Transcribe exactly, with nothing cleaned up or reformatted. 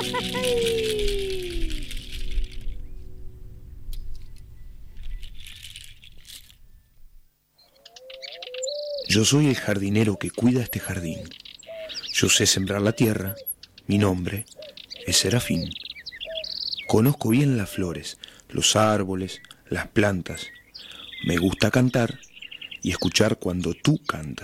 Yo soy el jardinero que cuida este jardín. Yo sé sembrar la tierra, mi nombre es Serafín. Conozco bien las flores, los árboles, las plantas. Me gusta cantar y escuchar cuando tú cantas.